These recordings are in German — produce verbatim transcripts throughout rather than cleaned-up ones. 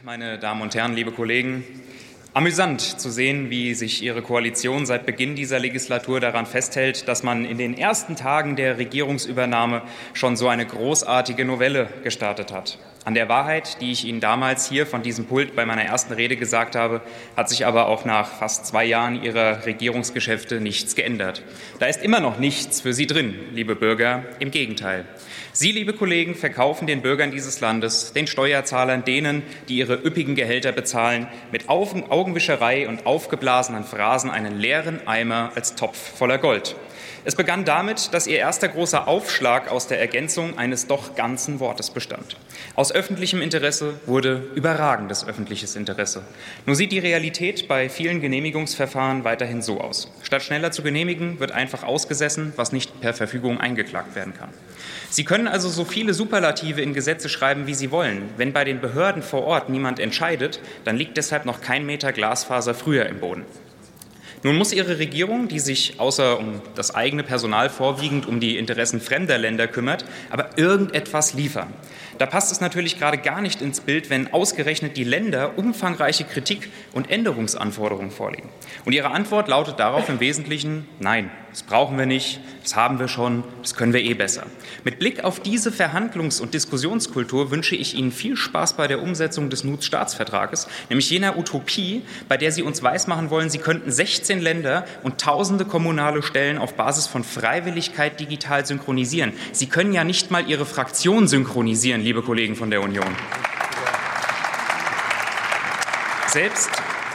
meine Damen und Herren, liebe Kollegen. Amüsant zu sehen, wie sich Ihre Koalition seit Beginn dieser Legislatur daran festhält, dass man in den ersten Tagen der Regierungsübernahme schon so eine großartige Novelle gestartet hat. An der Wahrheit, die ich Ihnen damals hier von diesem Pult bei meiner ersten Rede gesagt habe, hat sich aber auch nach fast zwei Jahren Ihrer Regierungsgeschäfte nichts geändert. Da ist immer noch nichts für Sie drin, liebe Bürger. Im Gegenteil. Sie, liebe Kollegen, verkaufen den Bürgern dieses Landes, den Steuerzahlern, denen, die ihre üppigen Gehälter bezahlen, mit Augen Augenwischerei und aufgeblasenen Phrasen einen leeren Eimer als Topf voller Gold. Es begann damit, dass Ihr erster großer Aufschlag aus der Ergänzung eines doch ganzen Wortes bestand. Aus öffentlichem Interesse wurde überragendes öffentliches Interesse. Nur sieht die Realität bei vielen Genehmigungsverfahren weiterhin so aus. Statt schneller zu genehmigen, wird einfach ausgesessen, was nicht per Verfügung eingeklagt werden kann. Sie können also so viele Superlative in Gesetze schreiben, wie Sie wollen. Wenn bei den Behörden vor Ort niemand entscheidet, dann liegt deshalb noch kein Meter Glasfaser früher im Boden. Nun muss Ihre Regierung, die sich außer um das eigene Personal vorwiegend um die Interessen fremder Länder kümmert, aber irgendetwas liefern. Da passt es natürlich gerade gar nicht ins Bild, wenn ausgerechnet die Länder umfangreiche Kritik und Änderungsanforderungen vorlegen. Und Ihre Antwort lautet darauf im Wesentlichen: Nein, das brauchen wir nicht, das haben wir schon, das können wir eh besser. Mit Blick auf diese Verhandlungs- und Diskussionskultur wünsche ich Ihnen viel Spaß bei der Umsetzung des N U T-Staatsvertrages, nämlich jener Utopie, bei der Sie uns weismachen wollen, Sie könnten sechzehn Länder und tausende kommunale Stellen auf Basis von Freiwilligkeit digital synchronisieren. Sie können ja nicht mal Ihre Fraktion synchronisieren, liebe Kollegen von der Union. Selbst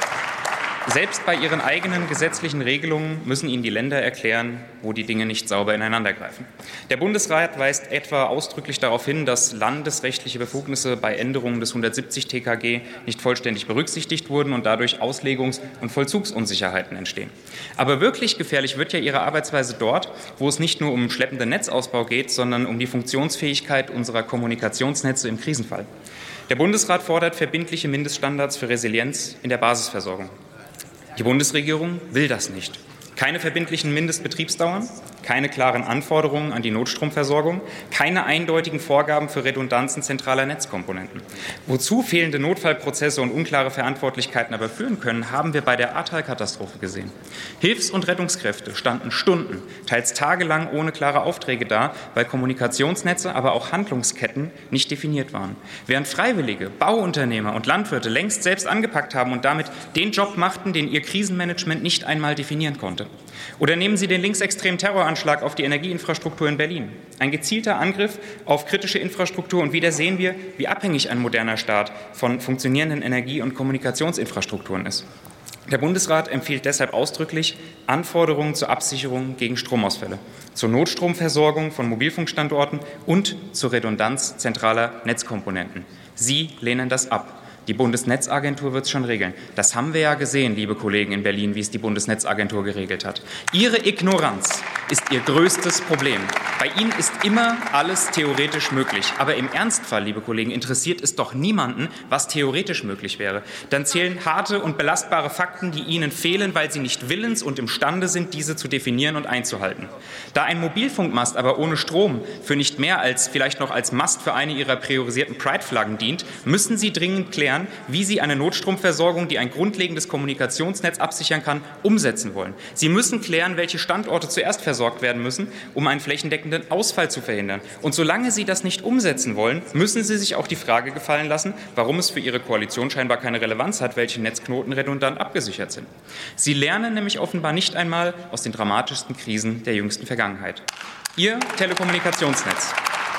Selbst bei ihren eigenen gesetzlichen Regelungen müssen Ihnen die Länder erklären, wo die Dinge nicht sauber ineinandergreifen. Der Bundesrat weist etwa ausdrücklich darauf hin, dass landesrechtliche Befugnisse bei Änderungen des hundertsiebzig T K G nicht vollständig berücksichtigt wurden und dadurch Auslegungs- und Vollzugsunsicherheiten entstehen. Aber wirklich gefährlich wird ja Ihre Arbeitsweise dort, wo es nicht nur um schleppenden Netzausbau geht, sondern um die Funktionsfähigkeit unserer Kommunikationsnetze im Krisenfall. Der Bundesrat fordert verbindliche Mindeststandards für Resilienz in der Basisversorgung. Die Bundesregierung will das nicht. Keine verbindlichen Mindestbetriebsdauern, keine klaren Anforderungen an die Notstromversorgung, keine eindeutigen Vorgaben für Redundanzen zentraler Netzkomponenten. Wozu fehlende Notfallprozesse und unklare Verantwortlichkeiten aber führen können, haben wir bei der Ahrtal-Katastrophe gesehen. Hilfs- und Rettungskräfte standen Stunden, teils tagelang ohne klare Aufträge da, weil Kommunikationsnetze, aber auch Handlungsketten nicht definiert waren. Während Freiwillige, Bauunternehmer und Landwirte längst selbst angepackt haben und damit den Job machten, den ihr Krisenmanagement nicht einmal definieren konnte. Oder nehmen Sie den linksextremen Terroranschlag auf die Energieinfrastruktur in Berlin. Ein gezielter Angriff auf kritische Infrastruktur. Und wieder sehen wir, wie abhängig ein moderner Staat von funktionierenden Energie- und Kommunikationsinfrastrukturen ist. Der Bundesrat empfiehlt deshalb ausdrücklich Anforderungen zur Absicherung gegen Stromausfälle, zur Notstromversorgung von Mobilfunkstandorten und zur Redundanz zentraler Netzkomponenten. Sie lehnen das ab. Die Bundesnetzagentur wird es schon regeln. Das haben wir ja gesehen, liebe Kollegen in Berlin, wie es die Bundesnetzagentur geregelt hat. Ihre Ignoranz ist Ihr größtes Problem. Bei Ihnen ist immer alles theoretisch möglich. Aber im Ernstfall, liebe Kollegen, interessiert es doch niemanden, was theoretisch möglich wäre. Dann zählen harte und belastbare Fakten, die Ihnen fehlen, weil Sie nicht willens und imstande sind, diese zu definieren und einzuhalten. Da ein Mobilfunkmast aber ohne Strom für nicht mehr als vielleicht noch als Mast für eine Ihrer priorisierten Pride-Flaggen dient, müssen Sie dringend klären, wie Sie eine Notstromversorgung, die ein grundlegendes Kommunikationsnetz absichern kann, umsetzen wollen. Sie müssen klären, welche Standorte zuerst versorgt werden müssen, um einen flächendeckenden Ausfall zu verhindern. Und solange Sie das nicht umsetzen wollen, müssen Sie sich auch die Frage gefallen lassen, warum es für Ihre Koalition scheinbar keine Relevanz hat, welche Netzknoten redundant abgesichert sind. Sie lernen nämlich offenbar nicht einmal aus den dramatischsten Krisen der jüngsten Vergangenheit. Ihr Telekommunikationsnetz.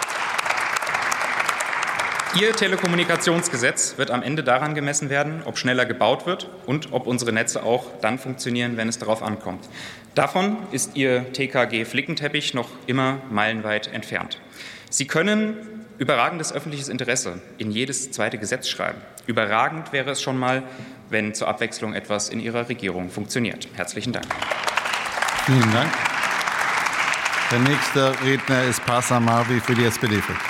Ihr Telekommunikationsgesetz wird am Ende daran gemessen werden, ob schneller gebaut wird und ob unsere Netze auch dann funktionieren, wenn es darauf ankommt. Davon ist Ihr T K G-Flickenteppich noch immer meilenweit entfernt. Sie können überragendes öffentliches Interesse in jedes zweite Gesetz schreiben. Überragend wäre es schon mal, wenn zur Abwechslung etwas in Ihrer Regierung funktioniert. Herzlichen Dank. Vielen Dank. Der nächste Redner ist Parsa Marvi für die S P D-Fraktion.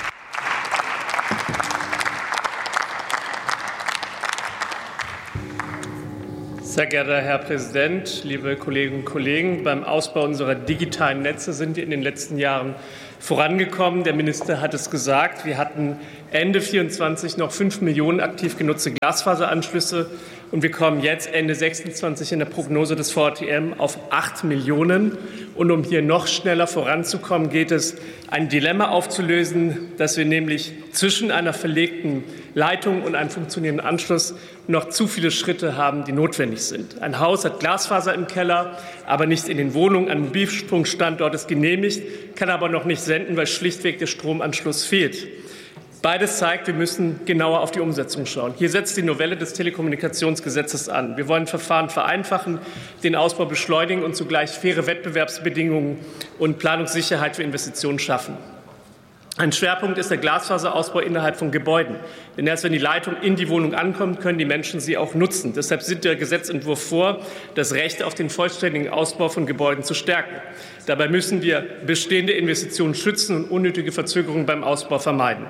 Sehr geehrter Herr Präsident, liebe Kolleginnen und Kollegen! Beim Ausbau unserer digitalen Netze sind wir in den letzten Jahren vorangekommen. Der Minister hat es gesagt. Wir hatten Ende vierundzwanzig noch fünf Millionen aktiv genutzte Glasfaseranschlüsse. Und wir kommen jetzt Ende sechsundzwanzig in der Prognose des V T M auf acht Millionen. Und um hier noch schneller voranzukommen, geht es, ein Dilemma aufzulösen, dass wir nämlich zwischen einer verlegten Leitung und einem funktionierenden Anschluss noch zu viele Schritte haben, die notwendig sind. Ein Haus hat Glasfaser im Keller, aber nicht in den Wohnungen. Ein Mobilfunkstandort ist genehmigt, kann aber noch nicht senden, weil schlichtweg der Stromanschluss fehlt. Beides zeigt, wir müssen genauer auf die Umsetzung schauen. Hier setzt die Novelle des Telekommunikationsgesetzes an. Wir wollen Verfahren vereinfachen, den Ausbau beschleunigen und zugleich faire Wettbewerbsbedingungen und Planungssicherheit für Investitionen schaffen. Ein Schwerpunkt ist der Glasfaserausbau innerhalb von Gebäuden. Denn erst wenn die Leitung in die Wohnung ankommt, können die Menschen sie auch nutzen. Deshalb sieht der Gesetzentwurf vor, das Recht auf den vollständigen Ausbau von Gebäuden zu stärken. Dabei müssen wir bestehende Investitionen schützen und unnötige Verzögerungen beim Ausbau vermeiden.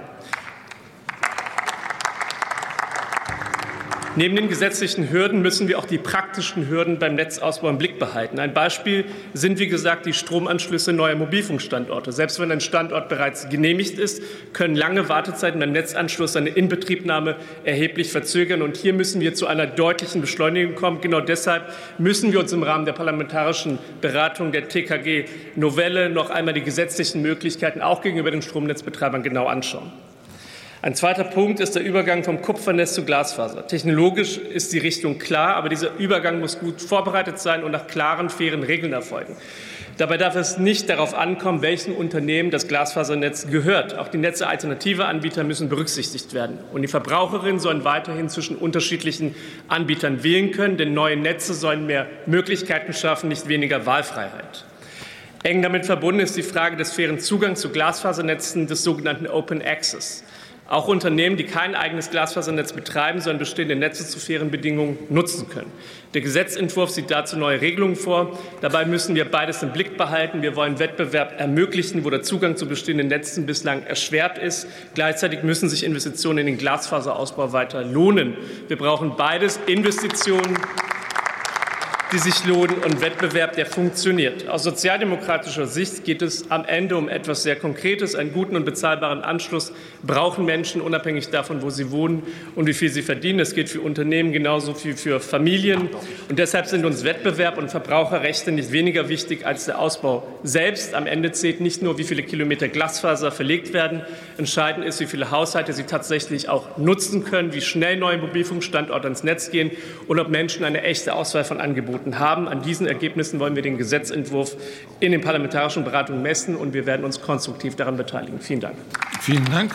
Neben den gesetzlichen Hürden müssen wir auch die praktischen Hürden beim Netzausbau im Blick behalten. Ein Beispiel sind, wie gesagt, die Stromanschlüsse neuer Mobilfunkstandorte. Selbst wenn ein Standort bereits genehmigt ist, können lange Wartezeiten beim Netzanschluss seine Inbetriebnahme erheblich verzögern. Und hier müssen wir zu einer deutlichen Beschleunigung kommen. Genau deshalb müssen wir uns im Rahmen der parlamentarischen Beratung der T K G-Novelle noch einmal die gesetzlichen Möglichkeiten auch gegenüber den Stromnetzbetreibern genau anschauen. Ein zweiter Punkt ist der Übergang vom Kupfernetz zu Glasfaser. Technologisch ist die Richtung klar, aber dieser Übergang muss gut vorbereitet sein und nach klaren, fairen Regeln erfolgen. Dabei darf es nicht darauf ankommen, welchem Unternehmen das Glasfasernetz gehört. Auch die Netze alternativer Anbieter müssen berücksichtigt werden. Und die Verbraucherinnen sollen weiterhin zwischen unterschiedlichen Anbietern wählen können, denn neue Netze sollen mehr Möglichkeiten schaffen, nicht weniger Wahlfreiheit. Eng damit verbunden ist die Frage des fairen Zugangs zu Glasfasernetzen, des sogenannten Open Access. Auch Unternehmen, die kein eigenes Glasfasernetz betreiben, sollen bestehende Netze zu fairen Bedingungen nutzen können. Der Gesetzentwurf sieht dazu neue Regelungen vor. Dabei müssen wir beides im Blick behalten. Wir wollen Wettbewerb ermöglichen, wo der Zugang zu bestehenden Netzen bislang erschwert ist. Gleichzeitig müssen sich Investitionen in den Glasfaserausbau weiter lohnen. Wir brauchen beides, Investitionen, die sich lohnen, und Wettbewerb, der funktioniert. Aus sozialdemokratischer Sicht geht es am Ende um etwas sehr Konkretes. Einen guten und bezahlbaren Anschluss brauchen Menschen, unabhängig davon, wo sie wohnen und wie viel sie verdienen. Das gilt für Unternehmen genauso wie für Familien. Und deshalb sind uns Wettbewerb und Verbraucherrechte nicht weniger wichtig als der Ausbau selbst. Am Ende zählt nicht nur, wie viele Kilometer Glasfaser verlegt werden. Entscheidend ist, wie viele Haushalte sie tatsächlich auch nutzen können, wie schnell neue Mobilfunkstandorte ins Netz gehen und ob Menschen eine echte Auswahl von Angeboten haben. An diesen Ergebnissen wollen wir den Gesetzentwurf in den parlamentarischen Beratungen messen, und wir werden uns konstruktiv daran beteiligen. Vielen Dank. Vielen Dank.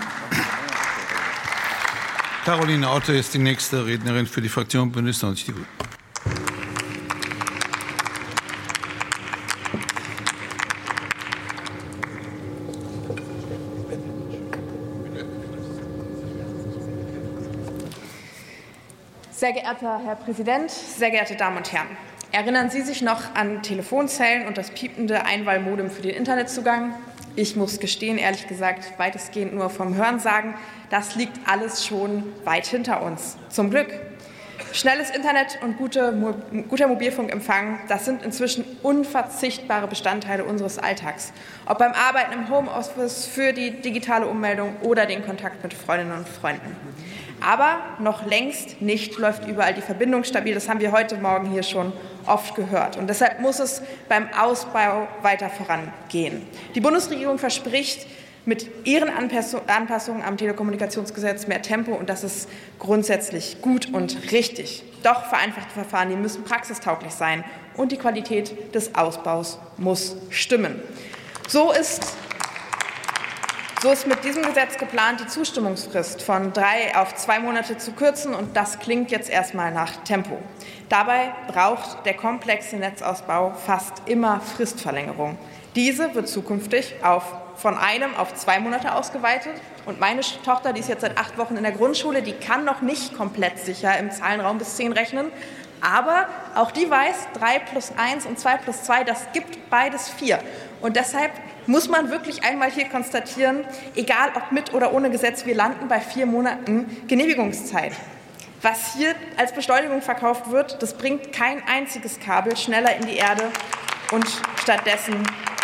Caroline Otte ist die nächste Rednerin für die Fraktion Bündnis neunzig Die Grünen. Sehr geehrter Herr Präsident, sehr geehrte Damen und Herren! Erinnern Sie sich noch an Telefonzellen und das piepende Einwahlmodem für den Internetzugang? Ich muss gestehen, ehrlich gesagt, weitestgehend nur vom Hörensagen. Das liegt alles schon weit hinter uns. Zum Glück. Schnelles Internet und gute, guter Mobilfunkempfang, das sind inzwischen unverzichtbare Bestandteile unseres Alltags. Ob beim Arbeiten im Homeoffice, für die digitale Ummeldung oder den Kontakt mit Freundinnen und Freunden. Aber noch längst nicht läuft überall die Verbindung stabil. Das haben wir heute Morgen hier schon oft gehört. Und deshalb muss es beim Ausbau weiter vorangehen. Die Bundesregierung verspricht mit ihren Anpassungen am Telekommunikationsgesetz mehr Tempo, und das ist grundsätzlich gut und richtig. Doch vereinfachte Verfahren, die müssen praxistauglich sein, und die Qualität des Ausbaus muss stimmen. So ist So ist mit diesem Gesetz geplant, die Zustimmungsfrist von drei auf zwei Monate zu kürzen, und das klingt jetzt erstmal nach Tempo. Dabei braucht der komplexe Netzausbau fast immer Fristverlängerung. Diese wird zukünftig auf, von einem auf zwei Monate ausgeweitet. Und meine Tochter, die ist jetzt seit acht Wochen in der Grundschule, die kann noch nicht komplett sicher im Zahlenraum bis zehn rechnen. Aber auch die weiß, drei plus eins und zwei plus zwei, das gibt beides vier. Und deshalb muss man wirklich einmal hier konstatieren, egal ob mit oder ohne Gesetz, wir landen bei vier Monaten Genehmigungszeit. Was hier als Beschleunigung verkauft wird, das bringt kein einziges Kabel schneller in die Erde und stattdessen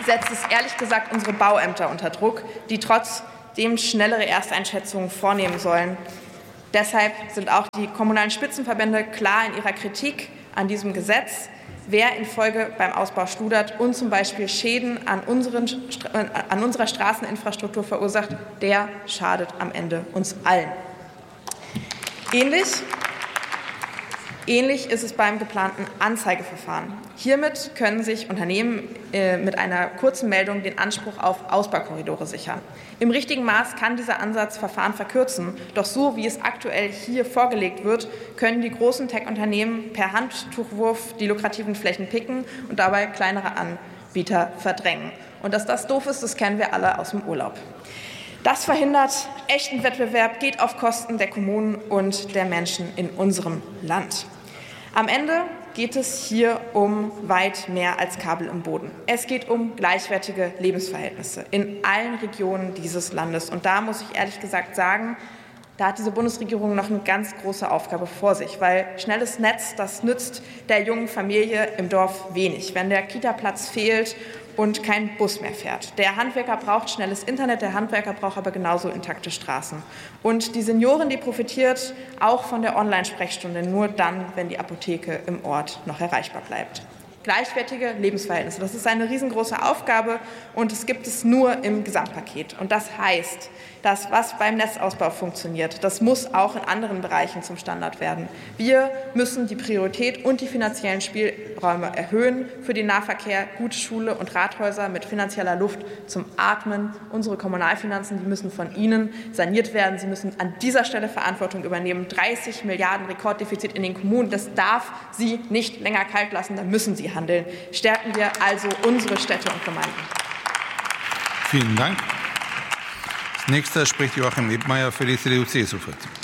setzt es ehrlich gesagt unsere Bauämter unter Druck, die trotzdem schnellere Ersteinschätzungen vornehmen sollen. Deshalb sind auch die kommunalen Spitzenverbände klar in ihrer Kritik an diesem Gesetz. Wer in Folge beim Ausbau schludert und zum Beispiel Schäden an, unseren, an unserer Straßeninfrastruktur verursacht, der schadet am Ende uns allen. Ähnlich Ähnlich ist es beim geplanten Anzeigeverfahren. Hiermit können sich Unternehmen äh, mit einer kurzen Meldung den Anspruch auf Ausbaukorridore sichern. Im richtigen Maß kann dieser Ansatz Verfahren verkürzen. Doch so, wie es aktuell hier vorgelegt wird, können die großen Tech-Unternehmen per Handtuchwurf die lukrativen Flächen picken und dabei kleinere Anbieter verdrängen. Und dass das doof ist, das kennen wir alle aus dem Urlaub. Das verhindert echten Wettbewerb, geht auf Kosten der Kommunen und der Menschen in unserem Land. Am Ende geht es hier um weit mehr als Kabel im Boden. Es geht um gleichwertige Lebensverhältnisse in allen Regionen dieses Landes. Und da muss ich ehrlich gesagt sagen, da hat diese Bundesregierung noch eine ganz große Aufgabe vor sich, weil schnelles Netz, das nützt der jungen Familie im Dorf wenig, wenn der Kita-Platz fehlt und kein Bus mehr fährt. Der Handwerker braucht schnelles Internet, der Handwerker braucht aber genauso intakte Straßen. Und die Seniorin, die profitiert auch von der Online-Sprechstunde nur dann, wenn die Apotheke im Ort noch erreichbar bleibt. Gleichwertige Lebensverhältnisse, das ist eine riesengroße Aufgabe und es gibt es nur im Gesamtpaket. Und das heißt, dass was beim Netzausbau funktioniert, das muss auch in anderen Bereichen zum Standard werden. Wir müssen die Priorität und die finanziellen Spielräume erhöhen für den Nahverkehr, gute Schule und Rathäuser mit finanzieller Luft zum Atmen. Unsere Kommunalfinanzen, die müssen von Ihnen saniert werden. Sie müssen an dieser Stelle Verantwortung übernehmen. dreißig Milliarden Rekorddefizit in den Kommunen, das darf Sie nicht länger kalt lassen, da müssen Sie handeln. Stärken wir also unsere Städte und Gemeinden. Vielen Dank. Als nächster spricht Joachim Ebmeier für die C D U-C S U-Fraktion.